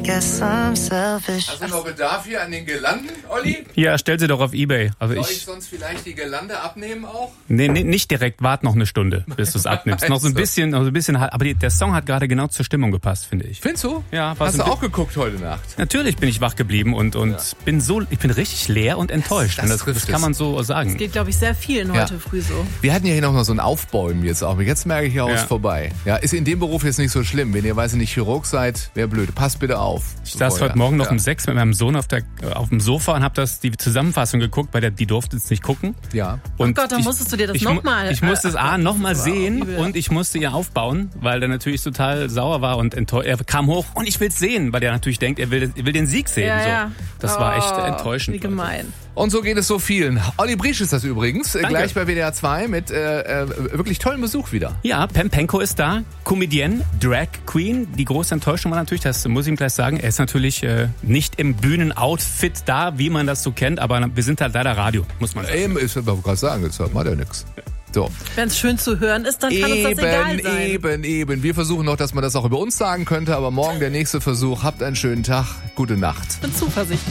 Guess I'm selfish. Hast du noch Bedarf hier an den Girlanden, Olli? Ja, stell sie doch auf eBay. Also Soll ich sonst vielleicht die Girlande abnehmen auch? Nee, nicht direkt. Wart noch eine Stunde, bis du es abnimmst. Noch so ein bisschen, aber der Song hat gerade genau zur Stimmung gepasst, finde ich. Findest du? Ja. Hast du auch geguckt heute Nacht? Natürlich bin ich wach geblieben und ich bin richtig leer und enttäuscht. Das kann man so sagen. Das geht, glaube ich, sehr vielen heute früh so. Wir hatten ja hier noch mal so ein Aufbäumen jetzt auch. Jetzt merke ich ja, ist vorbei. Ja, ist in dem Beruf jetzt nicht so schlimm. Wenn ihr, weiß ich nicht, Chirurg seid, wäre blöd. Passt bitte auf. Ich saß heute Morgen noch um 6 mit meinem Sohn auf dem Sofa und habe die Zusammenfassung geguckt, weil die durfte es nicht gucken. Ja. Und oh Gott, dann musstest du dir das nochmal... Ich musste es nochmal sehen und ich musste ihr aufbauen, weil der natürlich total sauer war und enttäuscht. Er kam hoch und ich will es sehen, weil der natürlich denkt, er will den Sieg sehen. Ja. So. Das war echt enttäuschend. Wie gemein. Und so geht es so vielen. Olli Briesch ist das übrigens, Danke. gleich bei WDR 2 mit wirklich tollem Besuch wieder. Ja, Pam Penko ist da, Comedienne, Drag Queen. Die große Enttäuschung war natürlich, das muss ich ihm gleich sagen, er ist natürlich nicht im Bühnenoutfit da, wie man das so kennt, aber wir sind halt leider Radio, muss man sagen. Eben, ich wollte gerade sagen, jetzt hört man ja nichts. So. Wenn es schön zu hören ist, dann kann uns das egal sein. Eben. Wir versuchen noch, dass man das auch über uns sagen könnte, aber morgen der nächste Versuch. Habt einen schönen Tag, gute Nacht. Ich bin zuversichtlich.